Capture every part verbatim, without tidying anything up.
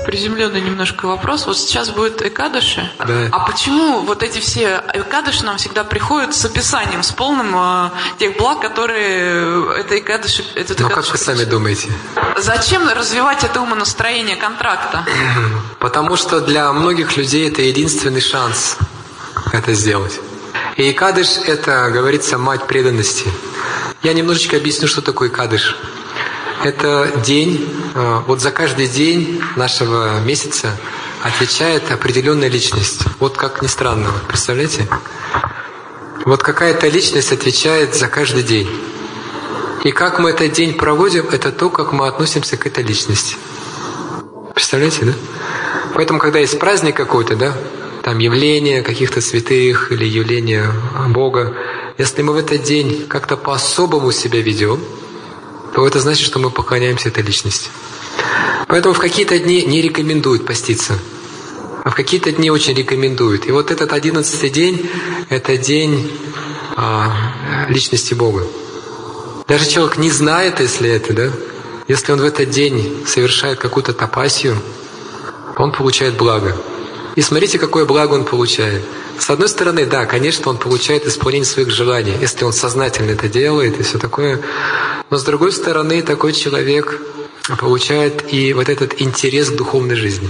Приземленный немножко вопрос. Вот сейчас будет Экадыши. Да. А почему вот эти все Экадыши нам всегда приходят с описанием, с полным э, тех благ, которые это Экадыши... Этот Ну, Экадыши как вы сами думаете? Зачем развивать это умонастроение контракта? Потому что для многих людей это единственный шанс это сделать. И Экадыш – это, говорится, мать преданности. Я немножечко объясню, что такое Экадыш. Это день, вот за каждый день нашего месяца отвечает определенная личность. Вот как ни странно, представляете? Вот какая-то личность отвечает за каждый день. И как мы этот день проводим, это то, как мы относимся к этой личности. Представляете, да? Поэтому, когда есть праздник какой-то, да, там явление каких-то святых или явление Бога, если мы в этот день как-то по-особому себя ведем, то это значит, что мы поклоняемся этой личности. Поэтому в какие-то дни не рекомендуют поститься, а в какие-то дни очень рекомендуют. И вот этот одиннадцатый день – это день а, личности Бога. Даже человек не знает, если это, да, если он в этот день совершает какую-то тапасию, он получает благо. И смотрите, какое благо он получает. С одной стороны, да, конечно, он получает исполнение своих желаний, если он сознательно это делает и все такое. Но с другой стороны, такой человек получает и вот этот интерес к духовной жизни.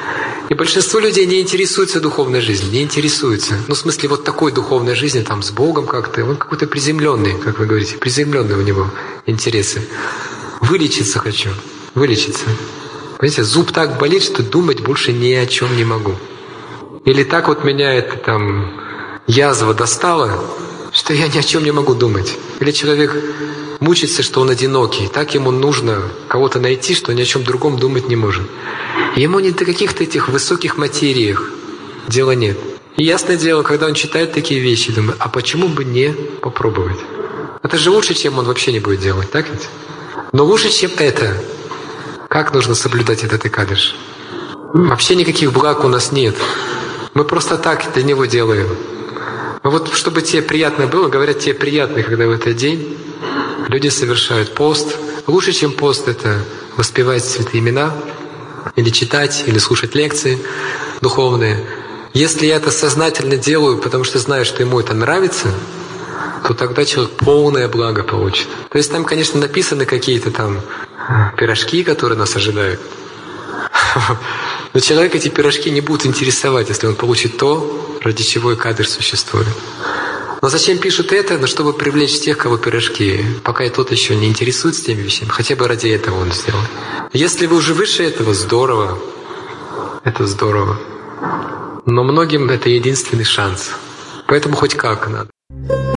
И большинство людей не интересуются духовной жизнью, не интересуются. Ну, в смысле, вот такой духовной жизни, там, с Богом как-то. Он какой-то приземленный, как вы говорите, приземленные у него интересы. Вылечиться хочу, вылечиться. Понимаете, зуб так болит, что думать больше ни о чем не могу. Или так вот меня эта там язва достала, что я ни о чем не могу думать. Или человек мучится, что он одинокий, так ему нужно кого-то найти, что ни о чем другом думать не может. И ему не до каких-то этих высоких материях дела нет. И ясное дело, когда он читает такие вещи, думает, а почему бы не попробовать? Это же лучше, чем он вообще не будет делать, так ведь? Но лучше, чем это. Как нужно соблюдать этот Экадыш? Вообще никаких благ у нас нет. Мы просто так для него делаем. Но вот чтобы тебе приятно было, говорят, тебе приятно, когда в этот день люди совершают пост. Лучше, чем пост, это воспевать святые имена, или читать, или слушать лекции духовные. Если я это сознательно делаю, потому что знаю, что ему это нравится, то тогда человек полное благо получит. То есть там, конечно, написаны какие-то там пирожки, которые нас ожидают. Но человек эти пирожки не будут интересовать, если он получит то, ради чего Экадыш существует. Но зачем пишут это? Ну, чтобы привлечь тех, кого пирожки. Пока и тот еще не интересуется теми вещами, хотя бы ради этого он сделал. Если вы уже выше этого, здорово. Это здорово. Но многим это единственный шанс. Поэтому хоть как надо.